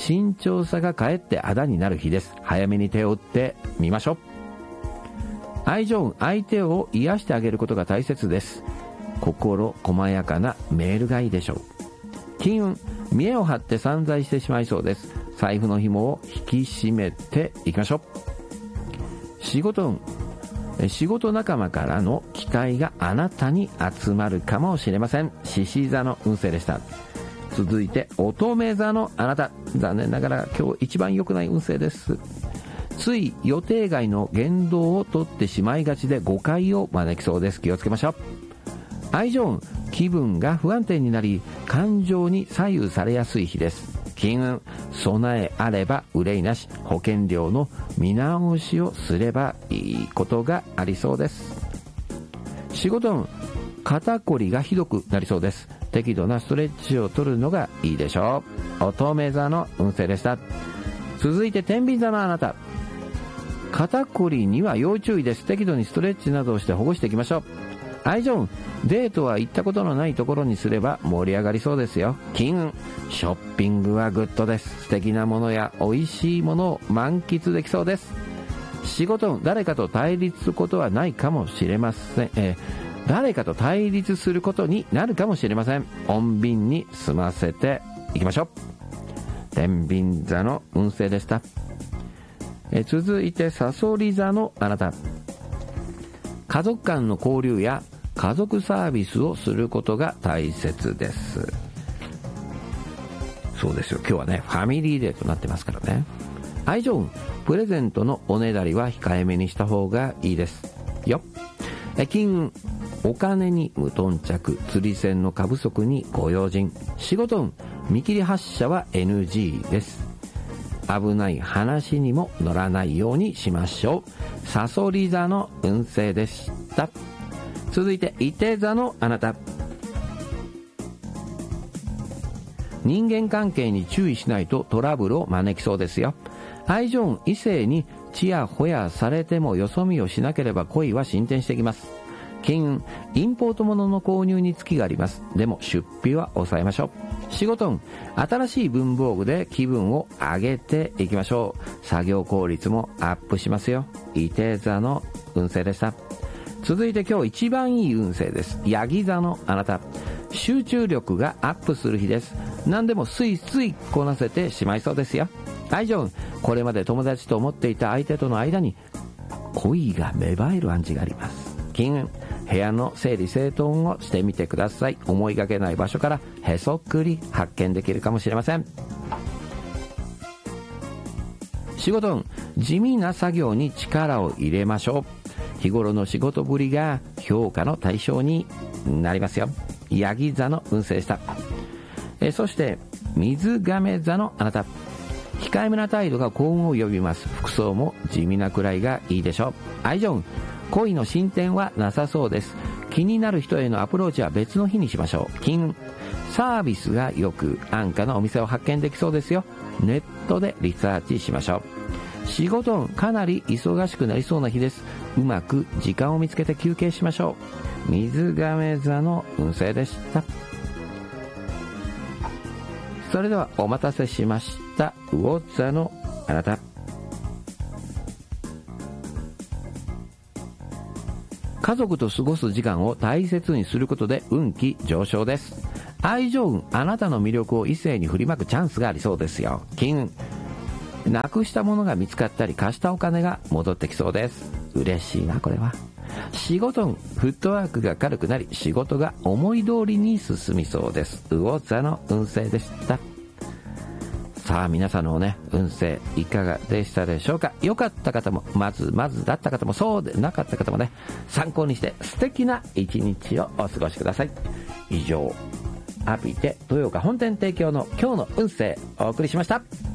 慎重さがかえってあだになる日です。早めに手を打ってみましょう。愛情運、相手を癒してあげることが大切です。心細やかなメールがいいでしょう。金運、見栄を張って散財してしまいそうです。財布の紐を引き締めていきましょう。仕事運、仕事仲間からの期待があなたに集まるかもしれません。獅子座の運勢でした。続いて乙女座のあなた、残念ながら今日一番良くない運勢です。つい予定外の言動をとってしまいがちで誤解を招きそうです。気をつけましょう。愛情運、気分が不安定になり感情に左右されやすい日です。金運、備えあれば憂いなし、保険料の見直しをすればいいことがありそうです。仕事運、肩こりがひどくなりそうです。適度なストレッチを取るのがいいでしょう。乙女座の運勢でした。続いて天秤座のあなた、肩こりには要注意です。適度にストレッチなどをして保護していきましょう。愛情運、デートは行ったことのないところにすれば盛り上がりそうですよ。金運、ショッピングはグッドです。素敵なものや美味しいものを満喫できそうです。仕事運、誰かと対立することはないかもしれません。誰かと対立することになるかもしれません。穏便に済ませていきましょう。天秤座の運勢でした。続いてさそり座のあなた、家族間の交流や家族サービスをすることが大切です。そうですよ、今日はねファミリーデーとなってますからね。愛情運、プレゼントのおねだりは控えめにした方がいいですよ。金運、お金に無頓着、釣り銭の過不足にご用心。仕事運、見切り発車は NG です。危ない話にも乗らないようにしましょう。さそり座の運勢でした。続いていて座のあなた、人間関係に注意しないとトラブルを招きそうですよ。愛情運、異性にちやほやされてもよそ見をしなければ恋は進展していきます。金運、インポート物の購入に月があります。でも出費は抑えましょう。仕事運、新しい文房具で気分を上げていきましょう。作業効率もアップしますよ。いて座の運勢でした。続いて今日一番いい運勢です。ヤギ座のあなた、集中力がアップする日です。何でもスイスイこなせてしまいそうですよ。愛情運、これまで友達と思っていた相手との間に恋が芽生える暗示があります。金運、部屋の整理整頓をしてみてください。思いがけない場所からへそくり発見できるかもしれません。仕事運、地味な作業に力を入れましょう。日頃の仕事ぶりが評価の対象になりますよ。ヤギ座の運勢でした。そして水亀座のあなた、控えめな態度が幸運を呼びます。服装も地味なくらいがいいでしょう。愛情運、恋の進展はなさそうです。気になる人へのアプローチは別の日にしましょう。金運、サービスがよく安価なお店を発見できそうですよ。ネットでリサーチしましょう。仕事運、かなり忙しくなりそうな日です。うまく時間を見つけて休憩しましょう。水亀座の運勢でした。それではお待たせしました。魚座のあなた、家族と過ごす時間を大切にすることで運気上昇です。愛情運、あなたの魅力を異性に振りまくチャンスがありそうですよ。金運、なくしたものが見つかったり貸したお金が戻ってきそうです。嬉しいなこれは。仕事運、フットワークが軽くなり仕事が思い通りに進みそうです。魚座の運勢でした。さあ皆さんのね運勢いかがでしたでしょうか。良かった方もまずだった方もそうでなかった方もね、参考にして素敵な一日をお過ごしください。以上、アビで豊岡本店提供の今日の運勢お送りしました。